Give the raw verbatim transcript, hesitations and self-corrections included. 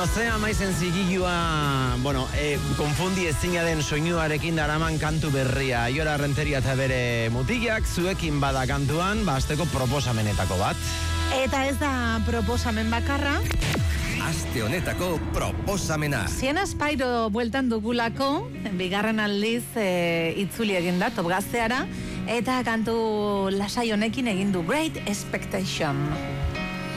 zea maizen zigilua, bueno, e, konfundi ezina den soinuarekin daraman kantu berria. Aiora Renteria eta bere mutilak zuekin bada kantuan, ba, azteko proposamenetako bat. Eta ez da proposamen bakarra. Aste honetako proposamena. Siena Spairo bueltan dugulako, bigarren aldiz e, itzuli egin da, Top Gazteara, eta kantu lasai honekin egin du Great Expectation.